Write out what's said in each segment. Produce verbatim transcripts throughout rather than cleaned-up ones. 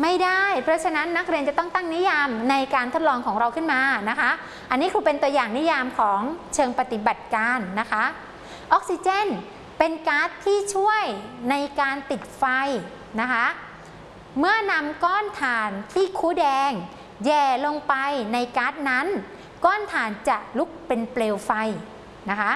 ไม่ได้เพราะฉะนั้นนักเรียนจะต้องตั้งนิยามในการทดลองของเราขึ้นมานะคะอันนี้ครูเป็นตัวอย่างนิยามของเชิงปฏิบัติการนะคะออกซิเจนเป็นก๊าซที่ช่วยในการติดไฟนะคะเมื่อนำก้อนถ่านที่คูแดงแย่ลงไปในก๊าซนั้นก้อนถ่านจะลุกเป็นเปลวไฟนะคะ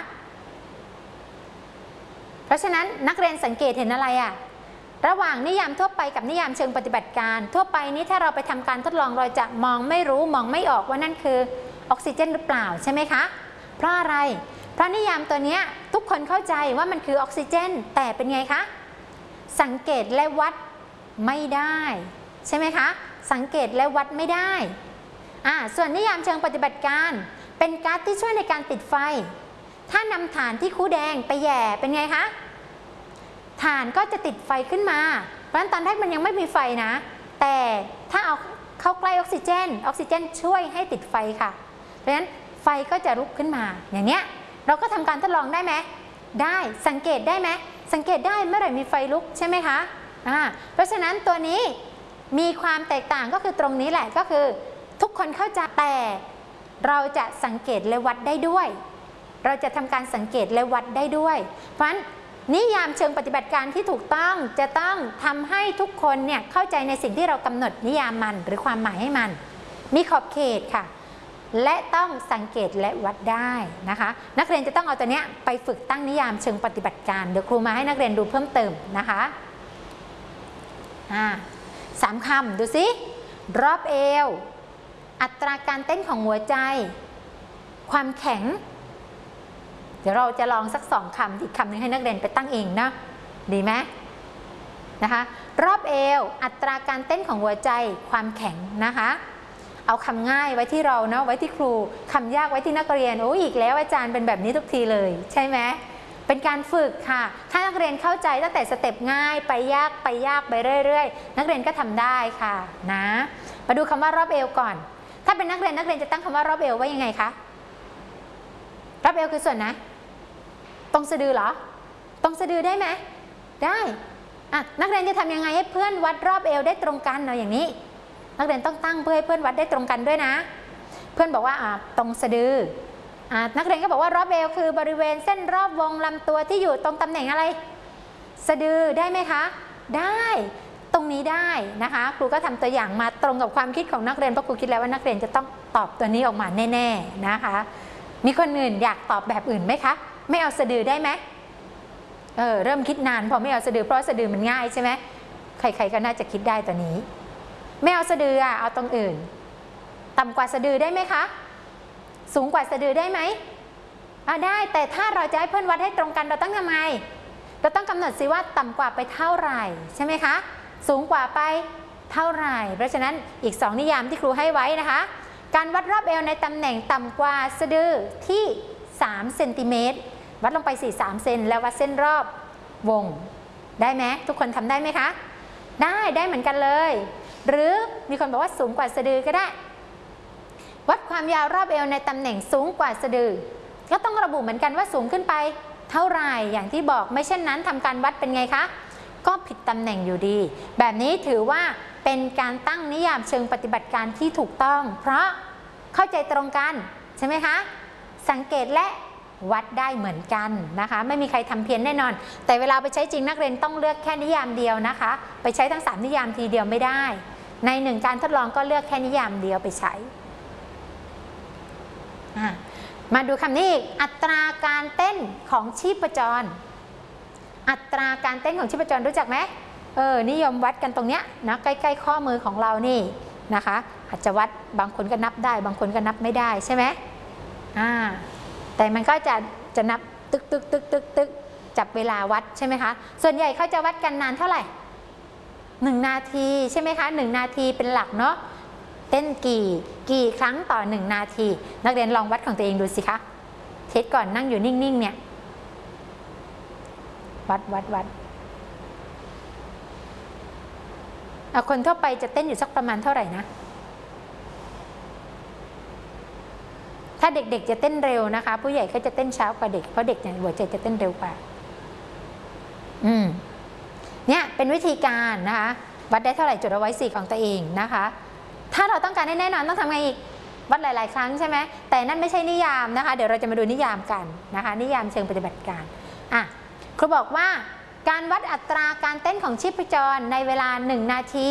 เพราะฉะนั้นนักเรียนสังเกตเห็นอะไรอะระหว่างนิยามทั่วไปกับนิยามเชิงปฏิบัติการทั่วไปนี้ถ้าเราไปทำการทดลองเราจะมองไม่รู้มองไม่ออกว่านั่นคือออกซิเจนหรือเปล่าใช่ไหมคะเพราะอะไรเพราะนิยามตัวนี้ทุกคนเข้าใจว่ามันคือออกซิเจนแต่เป็นไงคะสังเกตและวัดไม่ได้ใช่ไหมคะสังเกตและวัดไม่ได้อ่าส่วนนิยามเชิงปฏิบัติการเป็นก๊าซที่ช่วยในการติดไฟถ้านำถ่านที่คูแดงไปแย่เป็นไงคะถ่านก็จะติดไฟขึ้นมาเพราะฉะนั้นตอนแรกมันยังไม่มีไฟนะแต่ถ้าเอาเข้าใกล้ออกซิเจนออกซิเจนช่วยให้ติดไฟค่ะเพราะฉะนั้นไฟก็จะลุกขึ้นมาอย่างเนี้ยเราก็ทำการทดลองได้ไหมได้สังเกตได้ไหมสังเกตได้เมื่อไหร่มีไฟลุกใช่ไหมคะอ่าเพราะฉะนั้นตัวนี้มีความแตกต่างก็คือตรงนี้แหละก็คือทุกคนเข้าใจแต่เราจะสังเกตและวัดได้ด้วยเราจะทำการสังเกตและวัดได้ด้วยเพราะฉะนั้นนิยามเชิงปฏิบัติการที่ถูกต้องจะต้องทำให้ทุกคนเนี่ยเข้าใจในสิ่งที่เรากำหนดนิยามมันหรือความหมายให้มันมีขอบเขตค่ะและต้องสังเกตและวัดได้นะคะนักเรียนจะต้องเอาตัวเนี้ยไปฝึกตั้งนิยามเชิงปฏิบัติการเดี๋ยวครูมาให้นักเรียนดูเพิ่มเติมนะคะอ่าสามคำดูสิรอบเอวอัตราการเต้นของหัวใจความแข็งเดี๋ยวเราจะลองสักสองคำอีกคำหนึ่งให้นักเรียนไปตั้งเองนะดีไหมนะคะรอบเอวอัตราการเต้นของหัวใจความแข็งนะคะเอาคำง่ายไว้ที่เราเนาะไว้ที่ครูคำยากไว้ที่นักเรียนโอ้อีกแล้วอาจารย์เป็นแบบนี้ทุกทีเลยใช่ไหมเป็นการฝึกค่ะถ้านักเรียนเข้าใจตั้งแต่สเต็ปง่ายไปยากไปยากไปเรื่อยๆนักเรียนก็ทำได้ค่ะนะมาดูคำว่ารอบเอวก่อนถ้าเป็นนักเรียนนักเรียนจะตั้งคำว่ารอบเอวไว้ยังไงคะรอบเอวคือส่วนไหนตรงสะดือเหรอตรงสะดือได้ไหมได้อ่ะนักเรียนจะทำยังไงให้เพื่อนวัดรอบเอวได้ตรงกันเอาอย่างนี้นักเรียนต้องตั้งเพื่อให้เพื่อนวัดได้ตรงกันด้วยนะเพื่อนบอกว่าอ่ะตรงสะดืออ่ะนักเรียนก็บอกว่ารอบเอวคือบริเวณเส้นรอบวงลำตัวที่อยู่ตรงตำแหน่งอะไรสะดือได้ไหมคะได้ตรงนี้ได้นะคะครูก็ทำตัวอย่างมาตรงกับความคิดของนักเรียนเพราะครูคิดแล้วว่านักเรียนจะต้องตอบตัวนี้ออกมาแน่ๆนะคะมีคนอื่นอยากตอบแบบอื่นไหมคะไม่เอาสะดือได้ไหมเออเริ่มคิดนานพอไม่เอาสะดือเพราะสะดือมันง่ายใช่ไหมใครๆก็น่าจะคิดได้ตัวนี้ไม่เอาสะดืออ่ะเอาตรงอื่นต่ำกว่าสะดือได้ไหมคะสูงกว่าสะดือได้ไหมอ่ะได้แต่ถ้าเราจะให้เพื่อนวัดให้ตรงกันเราต้องทำไงเราต้องกำหนดสิว่าต่ำกว่าไปเท่าไหร่ใช่ไหมคะสูงกว่าไปเท่าไหร่เพราะฉะนั้นอีกสองนิยามที่ครูให้ไว้นะคะการวัดรอบเอวในตำแหน่งต่ำกว่าสะดือที่สามเซนติเมตรวัดลงไปสี่ สามเซนแล้ววัดเส้นรอบวงได้ไหมทุกคนทำได้ไหมคะได้ได้เหมือนกันเลยหรือมีคนบอกว่าสูงกว่าสะดือก็ได้วัดความยาวรอบเอวในตำแหน่งสูงกว่าสะดือก็ต้องระบุเหมือนกันว่าสูงขึ้นไปเท่าไหร่อย่างที่บอกไม่เช่นนั้นทำการวัดเป็นไงคะก็ผิดตำแหน่งอยู่ดีแบบนี้ถือว่าเป็นการตั้งนิยามเชิงปฏิบัติการที่ถูกต้องเพราะเข้าใจตรงกันใช่ไหมคะสังเกตและวัดได้เหมือนกันนะคะไม่มีใครทำเพี้ยนแน่นอนแต่เวลาไปใช้จริงนักเรียนต้องเลือกแค่นิยามเดียวนะคะไปใช้ทั้งสามนิยามทีเดียวไม่ได้ในหนึ่งการทดลองก็เลือกแค่นิยามเดียวไปใช้มาดูคำนี้อีกอัตราการเต้นของชีพจรอัตราการเต้นของชีพจรรู้จักไหมเออนิยมวัดกันตรงเนี้ยนะใกล้ๆข้อมือของเรานี่นะคะอาจจะวัดบางคนก็นับได้บางคนก็นับไม่ได้ใช่ไหมอ่าแต่มันก็จะจะนับตึกตึกตึกตึกตึกจับเวลาวัดใช่ไหมคะส่วนใหญ่เขาจะวัดกันนานเท่าไหร่หนึ่งนาทีใช่ไหมคะหนึ่งนาทีเป็นหลักเนาะเต้นกี่กี่ครั้งต่อหนึ่งนาทีนักเรียนลองวัดของตัวเองดูสิคะเทสก่อนนั่งอยู่นิ่งๆเนี่ยวัดวัดวัดเอาคนทั่วไปจะเต้นอยู่สักประมาณเท่าไหร่นะถ้าเด็กๆจะเต้นเร็วนะคะผู้ใหญ่ก็จะเต้นช้ากว่าเด็กเพราะเด็กเนี่ยหัวใจจะเต้นเร็วกว่าอืมเนี่ยเป็นวิธีการนะคะวัดได้เท่าไหร่จดเอาไว้สี่ของตัวเองนะคะถ้าเราต้องการให้แน่นอนต้องทำไงอีกวัดหลายๆครั้งใช่ไหมแต่นั่นไม่ใช่นิยามนะคะเดี๋ยวเราจะมาดูนิยามกันนะคะนิยามเชิงปฏิบัติการอ่ะครูบอกว่าการวัดอัตราการเต้นของชีพจรในเวลาหนึ่งนาที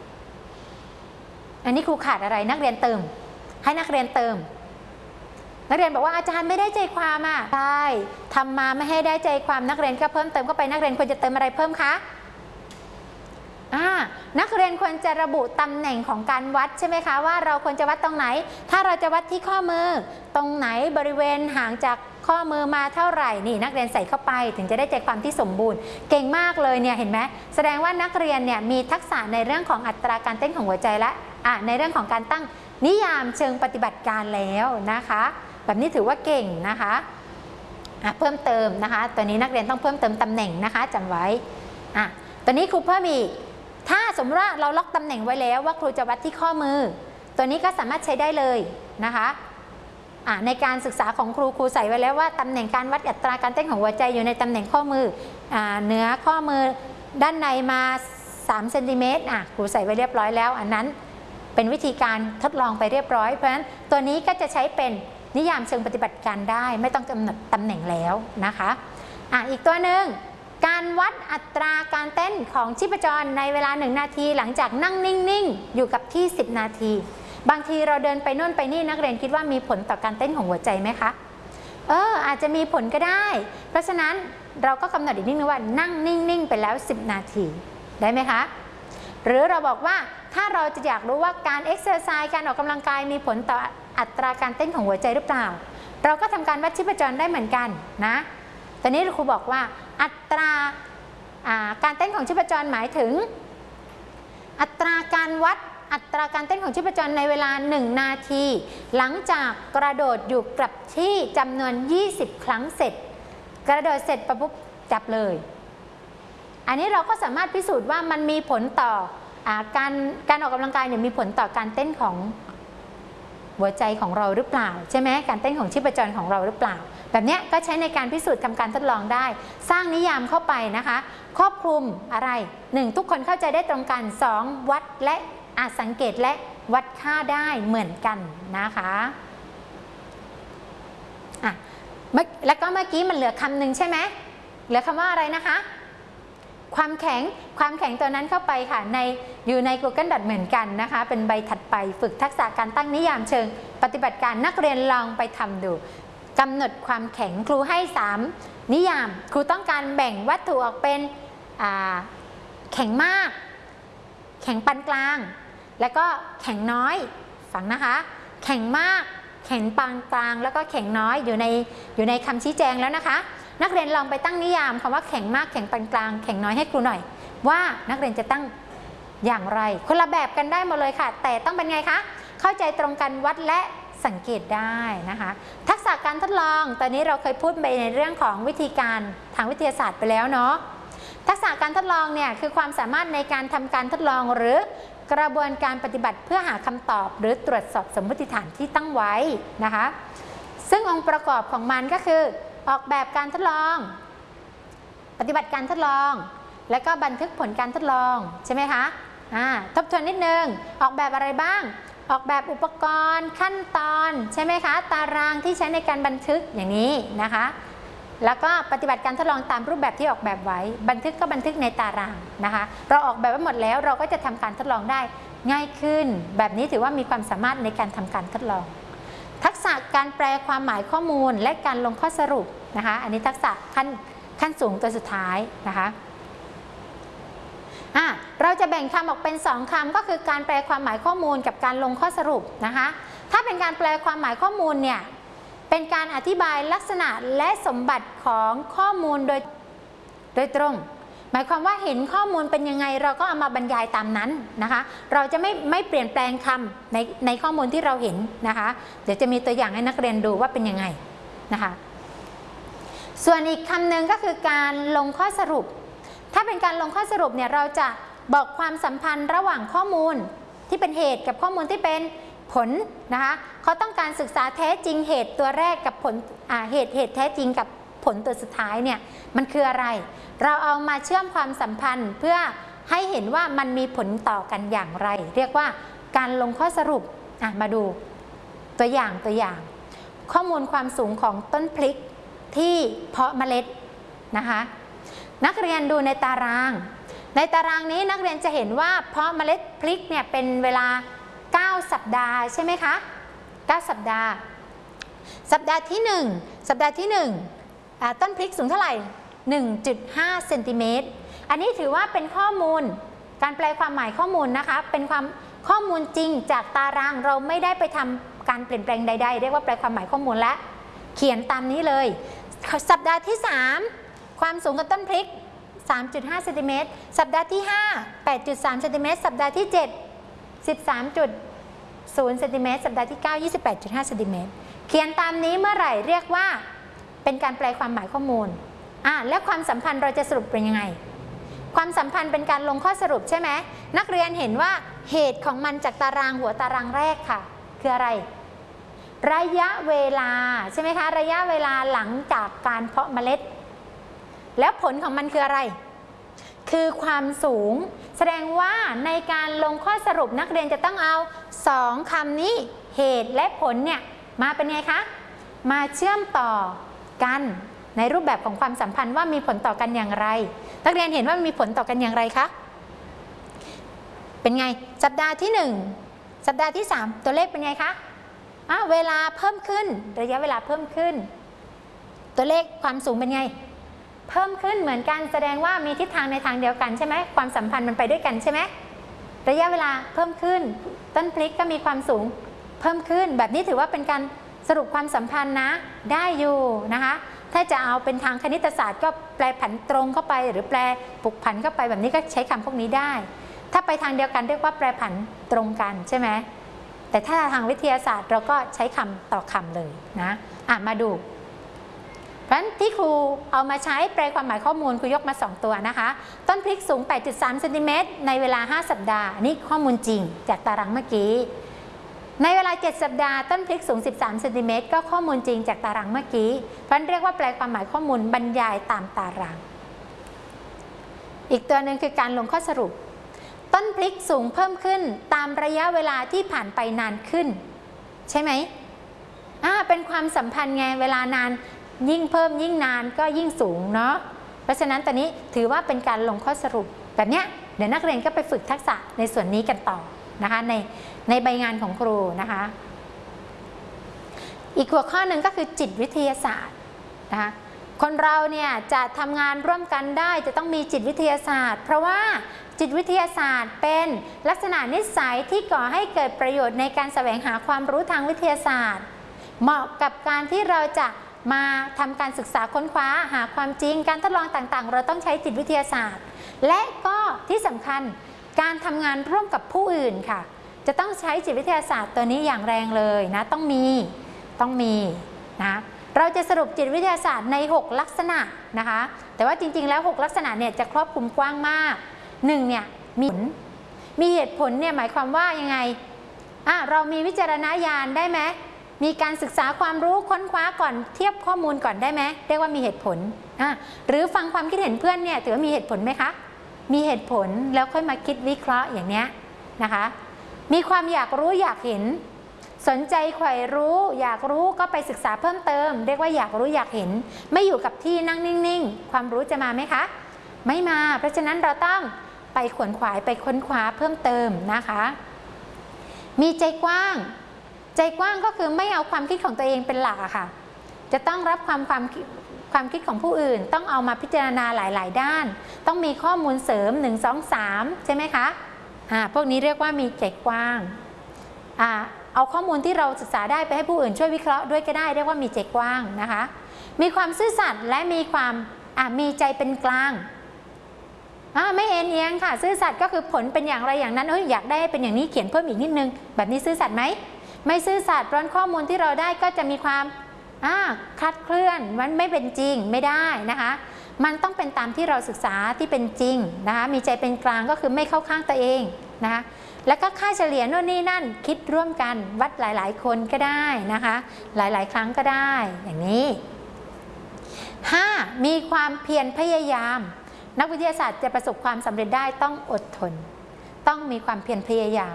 อันนี้ครูขาดอะไรนักเรียนเติมให้นักเรียนเติมนักเรียนบอกว่าอาจารย์ไม่ได้ใจความอ่ะใช่ทำมาไม่ให้ได้ใจความนักเรียนก็เพิ่มเติมเข้าไปนักเรียนควรจะเติมอะไรเพิ่มคะอ่านักเรียนควรจะระบุตำแหน่งของการวัดใช่ไหมคะว่าเราควรจะวัดตรงไหนถ้าเราจะวัดที่ข้อมือตรงไหนบริเวณห่างจากข้อมือมาเท่าไหร่นี่นักเรียนใส่เข้าไปถึงจะได้ใจความที่สมบูรณ์เก่งมากเลยเนี่ยเห็นไหมแสดงว่านักเรียนเนี่ยมีทักษะในเรื่องของอัตราการเต้นของหัวใจและอ่ะในเรื่องของการตั้งนิยามเชิงปฏิบัติการแล้วนะคะแบบนี้ถือว่าเก่งนะคะอ่ะเพิ่มเติมนะคะตัวนี้นักเรียนต้องเพิ่มเติมตำแหน่งนะคะจำไว้อ่ะตัวนี้ครูเพิ่มอีกถ้าสมมติว่าเราล็อกตำแหน่งไว้แล้วว่าครูจะวัดที่ข้อมือตัวนี้ก็สามารถใช้ได้เลยนะคะในการศึกษาของครูครูใส่ไว้แล้วว่าตำแหน่งการวัดอัตราการเต้นของหัวใจอยู่ในตำแหน่งข้อมือเหนือข้อมือด้านในมาสามเซนติเมตรครูใส่ไว้เรียบร้อยแล้วอันนั้นเป็นวิธีการทดลองไปเรียบร้อยเพราะฉะนั้นตัวนี้ก็จะใช้เป็นนิยามเชิงปฏิบัติการได้ไม่ต้องกำหนดตำแหน่งแล้วนะคะอ่ะอีกตัวหนึ่งการวัดอัตราการเต้นของชีพจรในเวลาหนึ่งนาทีหลังจากนั่งนิ่งๆอยู่กับที่สิบนาทีบางทีเราเดินไปโน่นไปนี่นักเรียนคิดว่ามีผลต่อการเต้นของหัวใจไหมคะเอออาจจะมีผลก็ได้เพราะฉะนั้นเราก็กำหนดอีกนิดนึงว่านั่งนิ่งๆไปแล้วสิบนาทีได้ไหมคะหรือเราบอกว่าถ้าเราจะอยากรู้ว่าการเอ็กซ์เซอร์ไซส์การออกกำลังกายมีผลต่ออัตราการเต้นของหัวใจหรือเปล่าเราก็ทำการวัดชีพจรได้เหมือนกันนะตอนนี้ครูบอกว่าอัตราการเต้นของชีพจรหมายถึงอัตราการวัดอัตราการเต้นของชีพจรในเวลาหนึ่งนาทีหลังจากกระโดดอยู่กับที่จำนวนยี่สิบครั้งเสร็จกระโดดเสร็จปุ๊บจับเลยอันนี้เราก็สามารถพิสูจน์ว่ามันมีผลต่อการการออกกำลังกายเนี่ยมีผลต่อการเต้นของหัวใจของเราหรือเปล่าใช่ไหมการเต้นของชีพจรของเราหรือเปล่าแบบนี้ก็ใช้ในการพิสูจน์ทำการทดลองได้สร้างนิยามเข้าไปนะคะครอบคลุมอะไรหนึ่งทุกคนเข้าใจได้ตรงกันสองวัดและอาจสังเกตและวัดค่าได้เหมือนกันนะคะอ่ะแล้วก็เมื่อกี้มันเหลือคำหนึ่งใช่ไหมเหลือคำว่าอะไรนะคะความแข็งความแข็งตัวนั้นเข้าไปค่ะในอยู่ใน Google Doc เหมือนกันนะคะเป็นใบถัดไปฝึกทักษะการตั้งนิยามเชิงปฏิบัติการนักเรียนลองไปทำดูกำหนดความแข็งครูให้สามนิยามครูต้องการแบ่งวัตถุออกเป็นแข็งมากแข็งปานกลางแล้วก็แข็งน้อยฟังนะคะแข็งมากแข็งปานกลางแล้วก็แข็งน้อยอยู่ในอยู่ในคำชี้แจงแล้วนะคะนักเรียนลองไปตั้งนิยามคำว่าแข็งมากแข็งปานกลางแข็งน้อยให้ครูหน่อยว่านักเรียนจะตั้งอย่างไรคนละแบบกันได้หมดเลยค่ะแต่ต้องเป็นไงคะเข้าใจตรงกันวัดและสังเกตได้นะคะทักษะการทดลองตอนนี้เราเคยพูดไปในเรื่องของวิธีการทางวิทยาศาสตร์ไปแล้วเนาะทักษะการทดลองเนี่ยคือความสามารถในการทำการทดลองหรือกระบวนการปฏิบัติเพื่อหาคำตอบหรือตรวจสอบสมมติฐานที่ตั้งไว้นะคะซึ่งองค์ประกอบของมันก็คือออกแบบการทดลองปฏิบัติการทดลองแล้วก็บันทึกผลการทดลองใช่ไหมคะอ่าทบทวนนิดนึงออกแบบอะไรบ้างออกแบบอุปกรณ์ขั้นตอนใช่ไหมคะตารางที่ใช้ในการบันทึกอย่างนี้นะคะแล้วก็ปฏิบัติการทดลองตามรูปแบบที่ออกแบบไว้บันทึกก็บันทึกในตารางนะคะเราออกแบบไว้หมดแล้วเราก็จะทำการทดลองได้ง่ายขึ้นแบบนี้ถือว่ามีความสามารถในการทำการทดลองทักษะการแปลความหมายข้อมูลและการลงข้อสรุปนะคะอันนี้ทักษะขั้นขั้นสูงตัวสุดท้ายนะคะอ่ะเราจะแบ่งคำออกเป็นสองคำก็คือการแปลความหมายข้อมูลกับการลงข้อสรุปนะคะถ้าเป็นการแปลความหมายข้อมูลเนี่ยเป็นการอธิบายลักษณะและสมบัติของข้อมูลโดยโดยตรงหมายความว่าเห็นข้อมูลเป็นยังไงเราก็เอามาบรรยายตามนั้นนะคะเราจะไม่ไม่เปลี่ยนแปลงคำในในข้อมูลที่เราเห็นนะคะเดี๋ยวจะมีตัวอย่างให้นักเรียนดูว่าเป็นยังไงนะคะส่วนอีกคำหนึ่งก็คือการลงข้อสรุปถ้าเป็นการลงข้อสรุปเนี่ยเราจะบอกความสัมพันธ์ระหว่างข้อมูลที่เป็นเหตุกับข้อมูลที่เป็นผลนะคะเขาต้องการศึกษาแท้จริงเหตุตัวแรกกับผลเหตุเหตุแท้จริงกับผลตัวสุดท้ายเนี่ยมันคืออะไรเราเอามาเชื่อมความสัมพันธ์เพื่อให้เห็นว่ามันมีผลต่อกันอย่างไรเรียกว่าการลงข้อสรุปอ่ะมาดูตัวอย่างตัวอย่าง ข้อมูลความสูงของต้นพริกที่เพาะเมล็ดนะคะนักเรียนดูในตารางในตารางนี้นักเรียนจะเห็นว่าเพาะเมล็ดพริกเนี่ยเป็นเวลาเก้าสัปดาห์ใช่ไหมคะเก้าสัปดาห์สัปดาห์ที่หนึ่งสัปดาห์ที่หนึ่งต้นพริกสูงเท่าไหร่ หนึ่งจุดห้า เซนติเมตรอันนี้ถือว่าเป็นข้อมูลการแปลความหมายข้อมูลนะคะเป็นความข้อมูลจริงจากตารางเราไม่ได้ไปทำการเปลี่ยนแปลงใดๆเรียกว่าแปลความหมายข้อมูลและเขียนตามนี้เลยสัปดาห์ที่สามความสูงของต้นพริก สามจุดห้า เซนติเมตรสัปดาห์ที่ห้า แปดจุดสาม เซนติเมตรสัปดาห์ที่เจ็ด สิบสามจุดศูนย์ เซนติเมตรสัปดาห์ที่เก้า ยี่สิบแปดจุดห้า เซนติเมตรเขียนตามนี้เมื่อไหร่เรียกว่าเป็นการแปลความหมายข้อมูลอ่ะแล้วความสัมพันธ์เราจะสรุปเป็นยังไงความสัมพันธ์เป็นการลงข้อสรุปใช่ไหมนักเรียนเห็นว่าเหตุของมันจากตารางหัวตารางแรกค่ะคืออะไรระยะเวลาใช่ไหมคะระยะเวลาหลังจากการเพาะเมล็ดแล้วผลของมันคืออะไรคือความสูงแสดงว่าในการลงข้อสรุปนักเรียนจะต้องเอาสองคำนี้เหตุและผลเนี่ยมาเป็นไงคะมาเชื่อมต่อกันในรูปแบบของความสัมพันธ์ว่ามีผลต่อกันอย่างไรนักเรียนเห็นว่ามีผลต่อกันอย่างไรคะเป็นไงสัปดาห์ที่หนึ่งสัปดาห์ที่สามตัวเลขเป็นไงคะอ่ะเวลาเพิ่มขึ้นระยะเวลาเพิ่มขึ้นตัวเลขความสูงเป็นไงเพิ่มขึ้นเหมือนกันแสดงว่ามีทิศทางในทางเดียวกันใช่ไหมความสัมพันธ์มันไปด้วยกันใช่ไหมระยะเวลาเพิ่มขึ้นต้นพริกก็มีความสูงเพิ่มขึ้นแบบนี้ถือว่าเป็นการสรุปความสัมพันธ์นะได้อยู่นะคะถ้าจะเอาเป็นทางคณิตศาสตร์ก็แปลผันตรงเข้าไปหรือแปลปลุกผันเข้าไปแบบนี้ก็ใช้คำพวกนี้ได้ถ้าไปทางเดียวกันเรียกว่าแปลผันตรงกันใช่ไหมแต่ถ้าทางวิทยาศาสตร์เราก็ใช้คำต่อคำเลยนะอ่ะมาดูเพราะฉะนั้นที่ครูเอามาใช้แปลความหมายข้อมูลครูยกมาสองตัวนะคะต้นพริกสูง แปดจุดสาม เซนติเมตรในเวลาห้าสัปดาห์นี่ข้อมูลจริงจากตารางเมื่อกี้ในเวลาเจ็ดสัปดาห์ต้นพริกสูงสิบสามเซนติเมตรก็ข้อมูลจริงจากตารางเมื่อกี้เพราะฉะนั้นเรียกว่าแปลความหมายข้อมูลบรรยายตามตารางอีกตัวหนึ่งคือการลงข้อสรุปต้นพริกสูงเพิ่มขึ้นตามระยะเวลาที่ผ่านไปนานขึ้นใช่ไหมอ่าเป็นความสัมพันธ์ไงเวลานานยิ่งเพิ่มยิ่งนานก็ยิ่งสูงเนาะเพราะฉะนั้นตอนนี้ถือว่าเป็นการลงข้อสรุปแบบเนี้ยเดี๋ยวนักเรียนก็ไปฝึกทักษะในส่วนนี้กันต่อนะคะในในใบงานของครูนะคะอีกหัวข้อหนึ่งก็คือจิตวิทยาศาสตร์นะคะคนเราเนี่ยจะทำงานร่วมกันได้จะต้องมีจิตวิทยาศาสตร์เพราะว่าจิตวิทยาศาสตร์เป็นลักษณะนิสัยที่ก่อให้เกิดประโยชน์ในการแสวงหาความรู้ทางวิทยาศาสตร์เหมาะกับการที่เราจะมาทำการศึกษาค้นคว้าหาความจริงการทดลองต่างๆเราต้องใช้จิตวิทยาศาสตร์และก็ที่สำคัญการทำงานร่วมกับผู้อื่นค่ะจะต้องใช้จิตวิทยาศาสตร์ตัวนี้อย่างแรงเลยนะต้องมีต้องมีนะเราจะสรุปจิตวิทยาศาสตร์ในหกลักษณะนะคะแต่ว่าจริงๆแล้วหกลักษณะเนี่ยจะครอบคลุมกว้างมากหนึ่งเนี่ยมีผลมีเหตุผลเนี่ยหมายความว่ายังไงอ่ะเรามีวิจารณญาณได้ไหมมีการศึกษาความรู้ค้นคว้าก่อนเทียบข้อมูลก่อนได้ไหมเรียกว่ามีเหตุผลอ่ะหรือฟังความคิดเห็นเพื่อนเนี่ยถือว่ามีเหตุผลไหมคะมีเหตุผลแล้วค่อยมาคิดวิเคราะห์อย่างเนี้ยนะคะมีความอยากรู้อยากเห็นสนใจใฝ่รู้อยากรู้ก็ไปศึกษาเพิ่มเติมเรียกว่าอยากรู้อยากเห็นไม่อยู่กับที่นั่งนิ่งๆความรู้จะมาไหมคะไม่มาเพราะฉะนั้นเราต้องไปขวนขวายไปค้นคว้าเพิ่มเติมนะคะมีใจกว้างใจกว้างก็คือไม่เอาความคิดของตัวเองเป็นหลักอะค่ะจะต้องรับความความความคิดของผู้อื่นต้องเอามาพิจารณาหลายๆด้านต้องมีข้อมูลเสริมหนึ่ง สอง สามใช่ไหมคะอ่าพวกนี้เรียกว่ามีใจกว้างอ่าเอาข้อมูลที่เราศึกษาได้ไปให้ผู้อื่นช่วยวิเคราะห์ด้วยก็ได้เรียกว่ามีใจกว้างนะคะมีความซื่อสัตย์และมีความอ่ามีใจเป็นกลางอ่าไม่เอ็นเอียงค่ะซื่อสัตย์ก็คือผลเป็นอย่างไรอย่างนั้นเอ้ยอยากได้เป็นอย่างนี้เขียนเพิ่มอีกนิดนึงแบบนี้ซื่อสัตย์ไหมไม่ซื่อสัตย์เพราะข้อมูลที่เราได้ก็จะมีความอ่าคลาดเคลื่อนมันไม่เป็นจริงไม่ได้นะคะมันต้องเป็นตามที่เราศึกษาที่เป็นจริงนะคะมีใจเป็นกลางก็คือไม่เข้าข้างตัวเองนะคะแล้วก็ค่าเฉลี่ยโน่นนี่นั่นคิดร่วมกันวัดหลายๆคนก็ได้นะคะหลายๆครั้งก็ได้อย่างนี้ห้ามีความเพียรพยายามนักวิทยาศาสตร์จะประสบความสำเร็จได้ต้องอดทนต้องมีความเพียรพยายาม